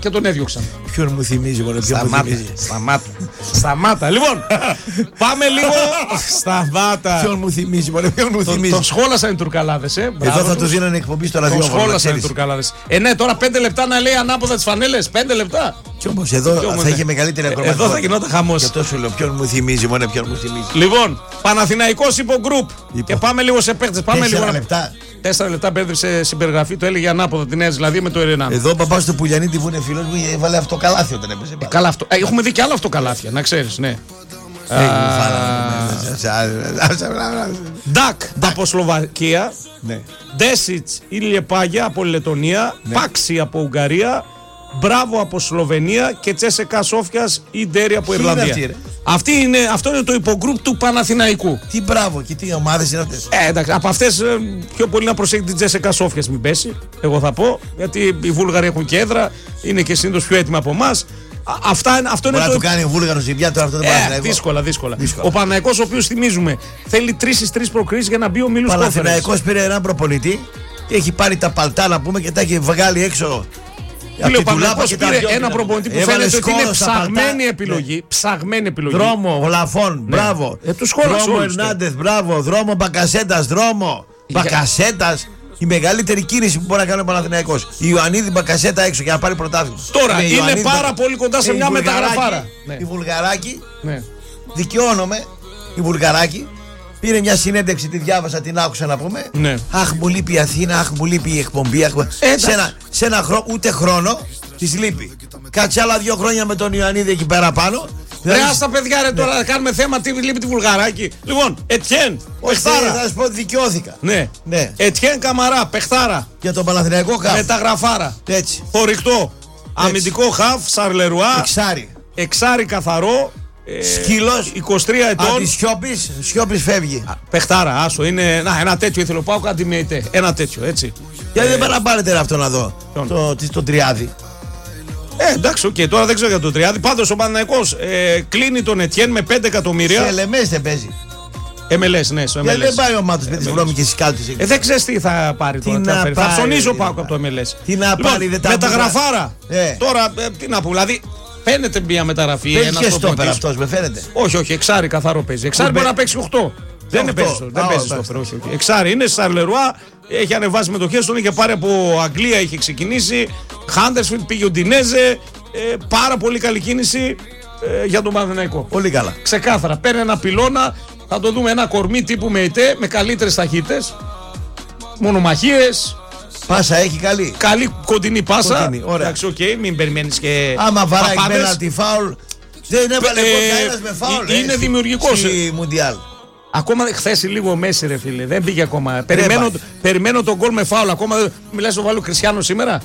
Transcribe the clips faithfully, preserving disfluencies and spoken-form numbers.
και τον έδιωξαν. Ποιον μου θυμίζει, μωρέ, ποιον μου θυμίζει. Σταμάτα. Σταμάτα. Λοιπόν, πάμε λίγο. Σταμάτα. Ποιον μου θυμίζει, μωρέ, ποιον μου θυμίζει. Τον σχόλασαν οι Τουρκαλάδες, ε. Εδώ θα του δίνανε εκπομπή στο ραδιόφωνο. Τον σχόλασαν οι Τουρκαλάδες. Ε, ναι, τώρα πέντε λεπτά να λέει ανάποδα τις φανέλες. Πέντε λεπτά. Κι όμως εδώ θα είχε μεγαλύτερη ακροματικότητα. Εδώ θα γινόταν χαμός. Και τόσο λέω, ποιον μου θυμίζει, μωρέ, ποιον μου θυμίζει. Λοιπόν, Παναθηναϊκός υπογκρουπ. Και πάμε λίγο σε παίχτες. Πάμε λίγο. λεπτά. Τέσσερα λεπτά μπέρδευσε στην περιγραφή, το έλεγε ανάποδα τη Νέα Ζηλανδία με το Ερενάν. Εδώ ο παπάς του Πουλιανίτη που είναι φίλος μου έβαλε αυτοκαλάθι όταν έπαιζε. Ε, καλά αυτό. Ε, έχουμε δει και άλλα αυτοκαλάθια, να ξέρεις, ναι. Ντακ από Σλοβακία. Ντέσιτς ή Λιεπάγια από Λετωνία. Πάξι από Ουγγαρία. Μπράβο από Σλοβενία και Τσέσεκα Σόφιας ή Ντέρι από Ιρλανδία. Αυτή είναι, αυτό είναι το υπογκρουπ του Παναθηναϊκού. Τι μπράβο και τι ομάδες είναι αυτές. Ε, εντάξει, από αυτές πιο πολύ να προσέχει την Τσέσεκα Σόφιας μην πέσει. Εγώ θα πω. Γιατί οι Βούλγαροι έχουν και έδρα, είναι και συνήθως πιο έτοιμοι από εμάς. Αυτά, αυτό Μπορεί είναι να το... του κάνει ο Βούλγαρος ζημιά τώρα αυτό το ε, δύσκολα, δύσκολα, δύσκολα. Ο Παναθηναϊκός, ο οποίος θυμίζουμε, θέλει τρεις στις τρεις προκρίσεις για να μπει ο Μίλους Κόφερες. Ο Παναθηναϊκός πήρε έναν προπονητή και έχει πάρει τα παλτά να πούμε και τα έχει βγάλει έξω. Ο Παναθηναϊκός πήρε ένα προπονητή που φαίνεται ότι είναι ψαγμένη επιλογή. Ναι. Ψαγμένη επιλογή. Δρόμο, Βλαφών, ναι. Μπράβο. Ε, τους δρόμο Ερνάντεθ, μπράβο. Δρόμο Μπακασέτας, δρόμο. Για... Μπακασέτας. Η μεγαλύτερη κίνηση που μπορεί να κάνει ο Παναθηναϊκός. Η Ιωαννίδη Μπακασέτα έξω για να πάρει πρωτάθλημα. Τώρα είναι Ιωαννίδη... πάρα πολύ κοντά σε μια μεταγραφάρα. Ναι. Η Βουλγαράκη. Ναι. Δικαιώνομαι. Η Βουλγαράκη. Πήρε μια συνέντευξη, τη διάβασα, την άκουσα να πούμε. Ναι. Αχ, μου λείπει η Αθήνα, αχ, μου λείπει η εκπομπή. Αχ, ε, σε, ένα, σε ένα χρόνο, ούτε χρόνο, τη λείπει. Κάτσε άλλα δύο χρόνια με τον Ιωαννίδη εκεί πέρα πάνω. Ρε δηλαδή... άστα παιδιά, ρε, ναι. Τώρα να κάνουμε θέμα τι λείπει τη Βουλγαράκη. Λοιπόν, Ετιέν, παιχτάρα. Θα σου πω ότι δικαιώθηκα. Ναι. ναι. Ετιέν Καμαρά, παιχτάρα. Για τον Παναθηναϊκό χαφ. Μεταγραφάρα. Έτσι. Θορυκτό. Αμυντικό χαφ, Σαρλερουά. Εξάρι. Εξάρι καθαρό. Σκύλος, είκοσι τρία ετών. Αντισιώπης, Σιώπης φεύγει. Α, παιχτάρα, άσο, είναι. Να, ένα τέτοιο ήθελε πάω κάτι με ητέ. Ένα τέτοιο, έτσι. Γιατί ε, δεν πάνε να πάρετε αυτό να δω. Το, το, το τριάδι. Ε, εντάξει, οκ, okay, τώρα δεν ξέρω για το τριάδι. Πάντως ο Παναθηναϊκός ε, κλείνει τον Ετιέν με πέντε εκατομμύρια. Σε Ελεμές δεν παίζει. εμ ελ ες, ναι, στο εμ ελ ες. Γιατί δεν πάει ο Μάτος με τις βρώμικες σκάλτες. Ε, δεν ξέρεις τι θα πάρει τι τώρα. Θα, θα ψωνίσω πάω από το εμ ελ ες. Τι να λοιπόν, πάρει, δεν τα μεταγραφάρα. Ε. Τώρα, ε, τι να πω, δηλαδή. Φαίνεται μια μεταγραφή. Δεν και στόπερ αυτός, με φαίνεται. Όχι, όχι, εξάρι καθαρό παίζει. Εξάρι μπορεί να παίξει οκτώ. Δεν παίζει στόπερ, όχι. Εξάρι είναι, Σαρλερουά, έχει ανεβάσει μετοχές, τον είχε πάρει από Αγγλία, είχε ξεκινήσει. Χάντερσφιλντ, πήγε ο Ντινέζε. Πάρα πολύ καλή κίνηση για τον Παναθηναϊκό. Πολύ καλά. Ξεκάθαρα. Παίρνει ένα πυλώνα, θα το δούμε ένα κορμί τύπου με ητέ, με καλύτερες ταχύτητες. Μονομαχίες. Πάσα έχει καλή. Καλή κοντινή πάσα. Κοντινή, ωραία. Εντάξει, οκ, okay, μην περιμένεις και. Άμα βαράει πέναλτι φάουλ. Δεν έβαλε ε, κανένας με φάουλ. Ε, είναι δημιουργικός. Η Μουντιάλ. Ακόμα χθες λίγο μέση, ρε φίλε. Δεν πήγε ακόμα. Περιμένω, περιμένω τον γκολ με φάουλ. Ακόμα μιλάς στο Βάλου Κριστιάνο σήμερα.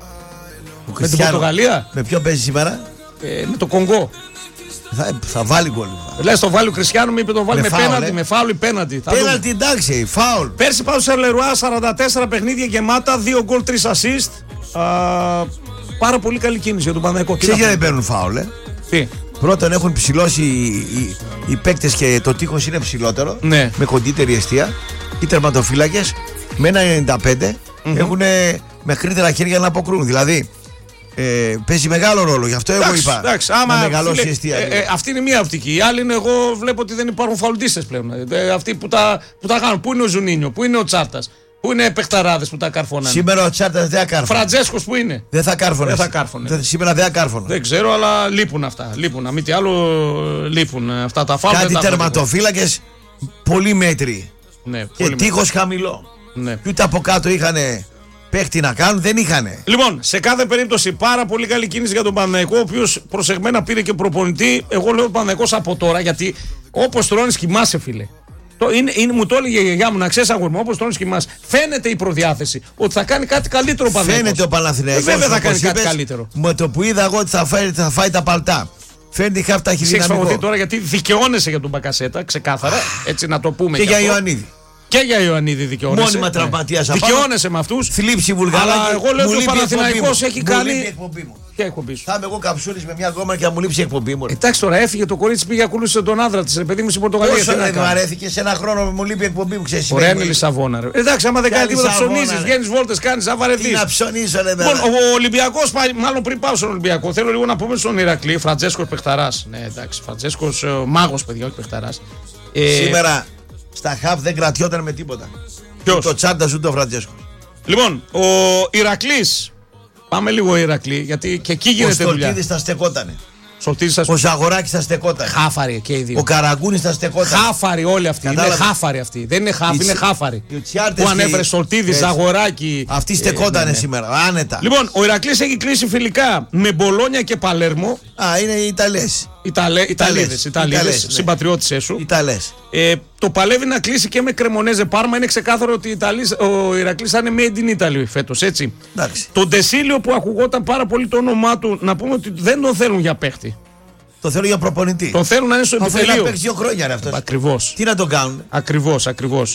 Ο με την Πορτογαλία. Με ποιο παίζει σήμερα. Ε, με το Κονγκό. Θα, θα βάλει γκολ. Λες το βάλει ο Κριστιάνο, μου είπε το βάλει με, με πέναλτι, ε. με φάουλ ή πέναλτι. Πέναλτι εντάξει, φάουλ. Πέρσι πάω σε Σαρλερουά, σαράντα τέσσερα παιχνίδια γεμάτα, δύο γκολ, τρία assist. Α, πάρα πολύ καλή κίνηση για τον Παναθηναϊκό. Ξέρεις γιατί δεν παίρνουν φάουλ, ε. Τι. Πρώτον έχουν ψηλώσει οι, οι, οι παίκτες και το τείχος είναι ψηλότερο. Ναι. Με κοντύτερη εστία. Οι τερματοφύλακες με ένα ενενήντα πέντε mm-hmm. έχουν μεγαλύτερα χέρια να αποκρούν. Δηλαδή. Ε, παίζει μεγάλο ρόλο, γι' αυτό εγώ εντάξει, είπα εντάξει, άμα να μεγαλώσει φίλε, η αιστεία. Ε, ε, αυτή είναι μία οπτική. Η άλλη είναι εγώ βλέπω ότι δεν υπάρχουν φαουλτίστες πλέον. Ε, αυτοί που τα, που τα κάνουν. Πού είναι ο Ζουνίνιο, πού είναι ο Τσάρτας, πού είναι παιχταράδες που τα καρφώνανε. Σήμερα ο Τσάρτας δεν θα κάρφωνε. Φραντζέσκος που είναι. Δεν θα κάρφωνε. Δεν θα κάρφωνε. Δεν, σήμερα δεν θα κάρφωνε. Δεν ξέρω, αλλά λείπουν αυτά. Λείπουν. Μη τι άλλο λείπουν αυτά τα φάουλ. Κάτι τερματοφύλακες πολύ μέτροι. Ναι, και τείχος χαμηλό. Ναι. Και ούτε από κάτω είχαν παίχτη να κάνουν, δεν είχανε. Λοιπόν, σε κάθε περίπτωση πάρα πολύ καλή κίνηση για τον Παναθηναϊκό, ο οποίος προσεγμένα πήρε και προπονητή. Εγώ λέω ο Παναθηναϊκός από τώρα, γιατί όπως τρώνεις κοιμάσαι, φίλε. Το, είναι, είναι, μου το έλεγε η γιαγιά μου, να ξέρεις αγόρι μου, όπως τρώνεις κοιμάσαι. Φαίνεται η προδιάθεση ότι θα κάνει κάτι καλύτερο ο Παναθηναϊκός. Φαίνεται ο Παναθηναϊκός. Ε, βέβαια θα κάνει είπες, κάτι καλύτερο. Με το που είδα εγώ ότι θα φάει, θα φάει τα παλτά. Φαίνεται η χάφτα έχει δυναμικό. Τώρα γιατί δικαιώνεσαι για τον Μπακασέτα, ξεκάθαρα. Έτσι να το πούμε. Και για Ιωαννίδη. Και για Ιωαννίδη δικαιώνεσαι. Μόνιμα τραυματίας απάνω. Δικαιώνεσαι με αυτούς. Θλίψη Βουλγαράκη. Αλλά εγώ λέω ότι ο Παναθηναϊκός έχει καλή. Ποια εκπομπή σου? Θα είμαι εγώ καψούρης με μια γκόμενα και θα μου λείψει η εκπομπή μου. Εντάξει τώρα, έφυγε το κορίτσι, πήγε ακολούθησε τον άντρα τη. Παιδί μου στην Πορτογαλία. Πόσο δεν μου αρέθηκε, σε ένα χρόνο μου λείπει η εκπομπή μου, ξέρει. Ωραία είναι η Λισαβόνα. Εντάξει, άμα δεν κάνει τίποτα, ψωνίζει, βγαίνει βόλτε, κάνει, θα βαρεθεί. Να ψωνίσω, ρε Λοιπόν, ο Ολυμπιακό, μάλλον πριν πάω στον Ολυμπιακό, θέλω λίγο να πούμε στον Ηρακλή, Φραντζέσκο Πεχταρά. Ναι, εντάξει, Φραντζέσκο μάγο, παιδιά, όχι Πεχταρά. Σήμερα στα χαφ δεν κρατιόταν με τίποτα. Ποιος? Το τσάντα σου το Φραντζέσκο. Λοιπόν, ο Ηρακλής. Πάμε λίγο Ηρακλή, γιατί και εκεί γίνεται δουλειά. Ο Στολτίδης θα στεκότανε. Σωτήρης Ο Ζαγοράκης θα στεκότανε. Χάφαροι και οι δύο. Ο Καραγκούνης θα στεκότανε. Χάφαροι όλοι αυτοί. Κατάλαβε. Είναι χάφαροι αυτοί. Δεν είναι χάφοι, είναι χάφαροι. Που ανέφερε Σωτήρης, Ζαγοράκη. Αυτοί στεκότανε ε, ναι, ναι. σήμερα. Άνετα. Λοιπόν, ο Ηρακλής έχει κλείσει φιλικά με Μπολόνια και Παλέρμο. Α, είναι οι Ιταλές. Ιταλέ, Ιταλίδες, Ιταλίδες, ναι. Συμπατριώτησές σου. Ιταλές. Ε, το παλεύει να κλείσει και με Κρεμονέζε Πάρμα. Είναι ξεκάθαρο ότι Ιταλής, ο Ηρακλής θα είναι made in Italy φέτος, έτσι. Εντάξει. Τον Τεσίλιο που ακουγόταν πάρα πολύ το όνομά του, να πούμε ότι δεν τον θέλουν για παίχτη. Το θέλω για προπονητή. Τον θέλουν να είναι στο επιτελείο. επιτελείο. Να παίξει δύο χρόνια ρε αυτός. Ακριβώς. Τι να τον κάνουν. Ακριβώς, ακριβώς.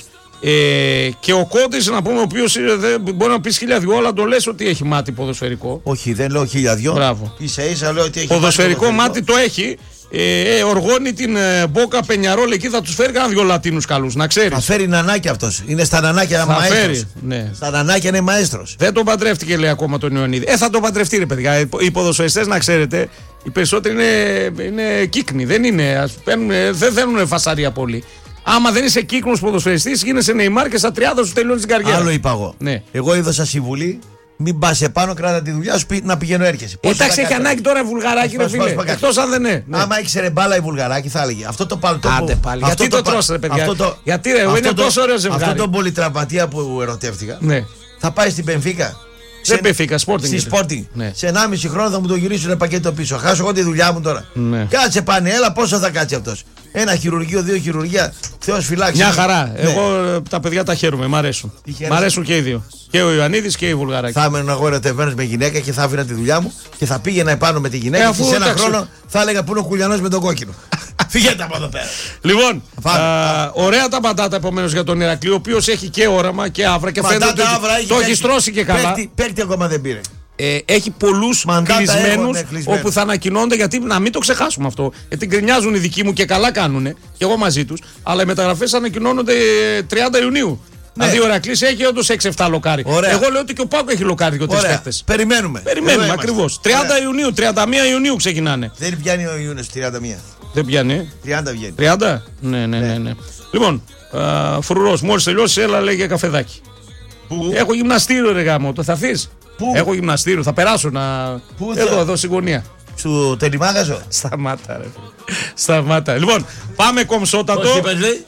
Ε, και ο Κόντης, να πούμε, ο οποίος μπορεί να πει χίλια δυο, αλλά το λες ότι έχει μάτι ποδοσφαιρικό. Όχι, δεν λέω χίλια δυο. Μπράβο. Ίσα ίσα λέω ότι έχει ποδοσφαιρικό μάτι, το έχει. Ε, οργώνει την ε, Μπόκα Πενιαρόλ εκεί, θα τους φέρει κανένα δυο Λατίνους καλούς, να ξέρεις. Θα φέρει νανάκια αυτός. Είναι στα νανάκια θα μαέστρος. Φέρει, ναι. Στα νανάκια είναι μαέστρος. Δεν τον παντρεύτηκε, λέει ακόμα τον Ιωαννίδη. Ε, θα τον παντρευτεί, ρε παιδιά. Οι ποδοσφαιριστές, να ξέρετε, οι περισσότεροι είναι, είναι κύκνοι. Δεν είναι. Ας παίρνουν, δεν θέλουν φασαρία πολύ. Άμα δεν είσαι κύκνος ποδοσφαιριστής, γίνεσαι Νεϊμάρ και στα τριάντα σου τελειώνει την καριέρα. Άλλο είπα εγώ. Ναι. Εγώ έδωσα συμβουλή. Μην πα επάνω, κράτα τη δουλειά σου να πηγαίνω έρχεσαι. Εντάξει, έχει ανάγκη τώρα η Βουλγαράκη, ρε φίλε. Εκτός αν δεν είναι. Ναι. Άμα ήξερε μπάλα η Βουλγαράκη, θα έλεγε. Αυτό το παλτό. Άντε που. πάλι. Αυτό Γιατί το, το τρώσετε, παιδιά. Το... Γιατί ρε, είναι το... τόσο ωραίο ζευγάρι. Αυτό το πολυτραυματία που ερωτεύτηκα. Ναι. Θα πάει στην Πενφίκα. Δεν Πενφίκα, Sporting. Στη Sporting. Ναι. Σε ενάμιση χρόνο θα μου το γυρίσουν ένα πακέτο πίσω. Χάσω εγώ τη δουλειά μου τώρα. Ναι. Κάτσε πάνε, έλα πόσο θα κάτσει αυτό. Ένα χειρουργείο, δύο χειρουργία. Θεός φυλάξει. Μια χαρά. Ναι. Εγώ τα παιδιά τα χαίρομαι, μ' αρέσουν. Μ' αρέσουν και οι δύο. Και ο Ιωαννίδης και η Βουλγαράκη. Θα έμενα εγώ ερωτευμένος με γυναίκα και θα άφηνα τη δουλειά μου και θα πήγαινα επάνω με τη γυναίκα. Ε, και σε ένα τάξω. χρόνο θα έλεγα πού είναι ο Κουλιανός με τον κόκκινο. Φύγετε από εδώ πέρα. Λοιπόν, α, ωραία τα πατάτα επομένως για τον Ηρακλή, ο οποίος έχει και όραμα και άβρα και φαίνεται ότι το έχει στρώσει και καλά. Παίκτη ακόμα δεν πήρε. Ε, έχει πολλούς κλεισμένους όπου θα ανακοινώνται, γιατί να μην το ξεχάσουμε αυτό. Γιατί γκρινιάζουν οι δικοί μου και καλά κάνουνε, και εγώ μαζί τους. Αλλά οι μεταγραφές ανακοινώνονται τριάντα Ιουνίου. Ναι. Δηλαδή ο Ηρακλής έχει όντως έξι εφτά λοκάρι. Ωραία. Εγώ λέω ότι και ο Πάκο έχει λοκάρι δύο τρεις παίχτες. Περιμένουμε. Περιμένουμε ακριβώς. τριάντα Ωραία. Ιουνίου, τριάντα μία Ιουνίου ξεκινάνε. Δεν πιάνει ο Ιούνιος τριάντα μία. Δεν πιάνει. τριάντα βγαίνει. τριάντα. Ναι, ναι, ναι. ναι. Λοιπόν, Φρουρός, μόλις τελειώσει, έλα λέει για καφεδάκι. Πού? Έχω γυμναστήριο, ρε γάμο, το θα αφήσει. Έχω γυμναστήριο, θα περάσω να. Πού εδώ, θα... εδώ, στην γωνία. Σου τελημάγαζο. Σταμάτα, ρε. Σταμάτα. Λοιπόν, πάμε κομψότατο. Πώς είπες, λέει.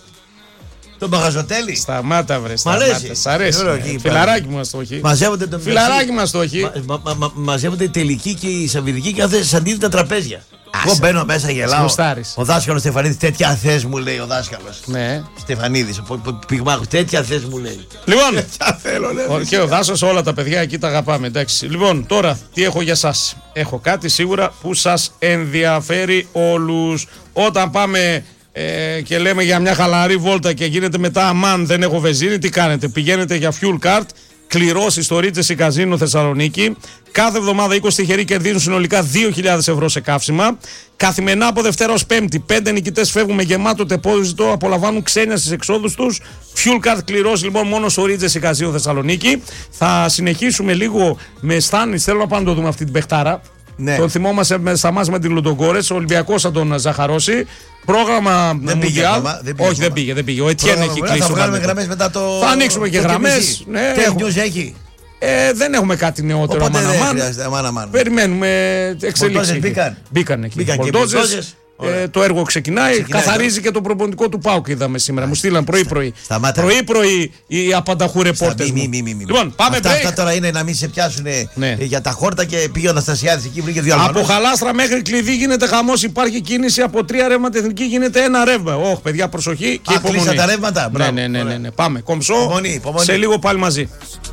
Το μαγαζοτέλι. Σταμάτα, βρε. Μ' αρέσει. Σ' αρέσει. Ναι. Φιλαράκι μας το έχει. Μαζεύονται το Φιλαράκι μας το έχει. Μα, μα, μα, μαζεύονται η τελική και η σαββιδική και αυτές σαν τα τραπέζια. Εγώ μπαίνω μέσα, γελάω. Ο δάσκαλος Στεφανίδης, τέτοια θες μου λέει ο δάσκαλος. Ναι. Στεφανίδης, πυγμάχος, τέτοια θες μου λέει. Λοιπόν, θέλω, ναι, και ο δάσκαλος, όλα τα παιδιά εκεί τα αγαπάμε. Εντάξει. Λοιπόν, τώρα τι έχω για σας. Έχω κάτι σίγουρα που σας ενδιαφέρει όλους. Όταν πάμε. Ε, και λέμε για μια χαλαρή βόλτα και γίνεται μετά αμάν δεν έχω βενζίνη, τι κάνετε? Πηγαίνετε για fuel card, κληρώσεις στο Regency Casino Θεσσαλονίκη. Κάθε εβδομάδα είκοσι τυχεροί κερδίζουν συνολικά δύο χιλιάδες ευρώ σε καύσιμα. Καθημερινά από Δευτέρα ως Πέμπτη, πέντε νικητές φεύγουν με γεμάτο τεπόζιτο, απολαμβάνουν ξένια στις εξόδους τους. Fuel card κληρώσεις λοιπόν μόνο στο Regency Casino Θεσσαλονίκη. Θα συνεχίσουμε λίγο με Στάνης, θέλω να πάμε να το δούμε αυτή την παιχτάρα. Ναι. Τον θυμόμαστε στα μάτς με την Λουντογκόρετς. Ο Ολυμπιακός θα τον ζαχαρώσει. Πρόγραμμα δεν πήγε ακόμα, δεν πήγε Όχι, δεν πήγε, δεν πήγε. Ο Ετιέν έχει κλείσει. Θα βγάλουμε γραμμές μετά το. Θα ανοίξουμε και γραμμές. Ναι, Tech News έχει. Ε, δεν έχουμε κάτι νεότερο. Οπότε δεν χρειάζεται αμάν. Περιμένουμε εξελίξεις. Μπήκαν. Μπήκαν εκεί. Μπήκαν και Ε, το έργο ξεκινάει, ξεκινάει καθαρίζει το... και το προπονητικό του ΠΑΟΚ. Είδαμε σήμερα. Μου στείλαν πρωί-πρωί. Πρωί-πρωί οι απανταχού ρεπόρτες. Λοιπόν, πάμε αυτά, αυτά τώρα είναι να μην σε πιάσουν ναι. για τα χόρτα και πήγε ο Αναστασιάδης εκεί, βρήκε δύο άλλους. Από Χαλάστρα μέχρι Κλειδί γίνεται χαμός. Υπάρχει κίνηση από τρία ρεύματα εθνική, γίνεται ένα ρεύμα. Όχι, παιδιά, προσοχή και υπομονή. Α, τα ρεύματα. Ναι, ναι, ναι, ναι, ναι. Πάμε. Κομψό. Σε λίγο πάλι μαζί.